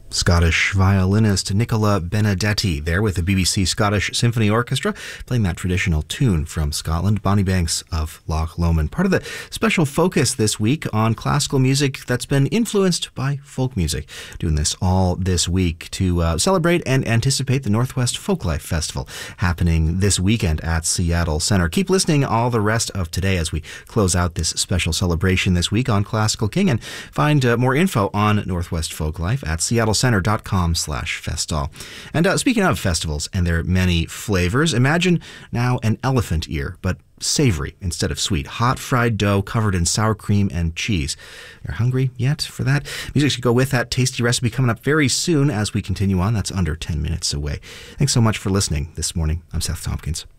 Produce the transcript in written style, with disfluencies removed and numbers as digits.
Scottish violinist Nicola Benedetti there with the BBC Scottish Symphony Orchestra playing that traditional tune from Scotland, Bonnie Banks of Loch Lomond. Part of the special focus this week on classical music that's been influenced by folk music. Doing this all this week to celebrate and anticipate the Northwest Folklife Festival happening this weekend at Seattle Center. Keep listening all the rest of today as we close out this special celebration this week on Classical King, and find more info on Northwest Folklife at seattlecenter.com/festall. And speaking of festivals and their many flavors, imagine now an elephant ear, but savory instead of sweet. Hot fried dough covered in sour cream and cheese. You're hungry yet for that? Music should go with that tasty recipe coming up very soon as we continue on. That's under 10 minutes away. Thanks so much for listening this morning. I'm Seth Tompkins.